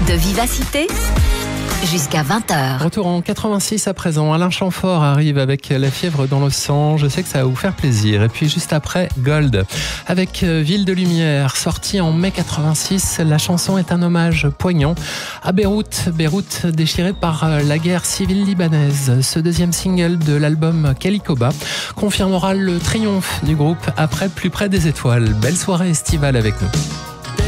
de vivacité jusqu'à 20h. Retour en 86 à présent. Alain Chamfort arrive avec La fièvre dans le sang. Je sais que ça va vous faire plaisir. Et puis juste après, Gold avec Ville de lumière. Sorti en mai 86, la chanson est un hommage poignant à Beyrouth. Beyrouth déchirée par la guerre civile libanaise. Ce deuxième single de l'album Kalikoba confirmera le triomphe du groupe après Plus près des étoiles. Belle soirée estivale avec nous.